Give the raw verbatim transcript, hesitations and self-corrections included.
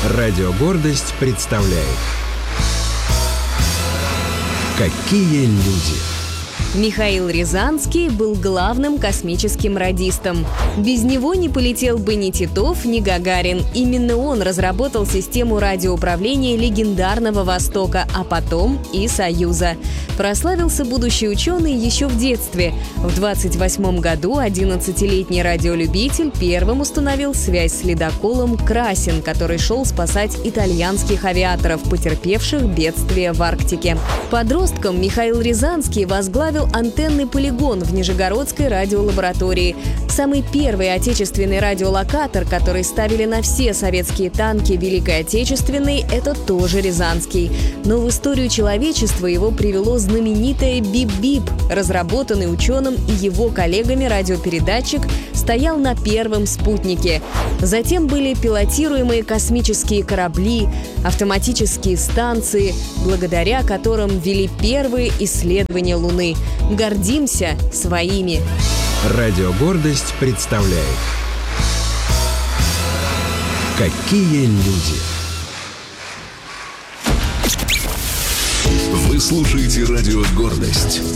Радио «Гордость» представляет «Какие люди». Михаил Рязанский был главным космическим радистом. Без него не полетел бы ни Титов, ни Гагарин. Именно он разработал систему радиоуправления легендарного «Востока», а потом и «Союза». Прославился будущий ученый еще в детстве. В двадцать восьмом году одиннадцатилетний радиолюбитель первым установил связь с ледоколом «Красин», который шел спасать итальянских авиаторов, потерпевших бедствие в Арктике. Подростком Михаил Рязанский возглавил антенный полигон в Нижегородской радиолаборатории. Самый первый отечественный радиолокатор, который ставили на все советские танки Великой Отечественной, это тоже Рязанский. Но в историю человечества его привело знаменитое «Бип-бип». Разработанный ученым и его коллегами радиопередатчик стоял на первом спутнике. Затем были пилотируемые космические корабли, автоматические станции, благодаря которым вели первые исследования Луны. Гордимся своими. Радио «Гордость» представляет «Какие люди». Вы слушаете радио «Гордость».